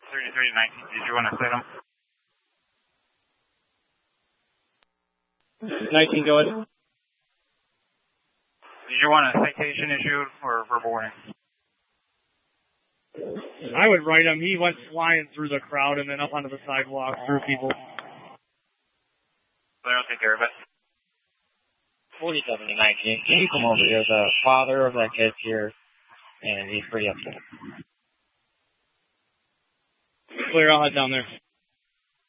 33 to 19. Did you want to cite him? 19, go ahead. Did you want a citation issued or verbal warning? I would write him. He went flying through the crowd and then up onto the sidewalk through people. I'll take care of it. 47 to 19. Can you come over here? The father of that kid's here, and he's pretty upset. Clear, I'll head down there.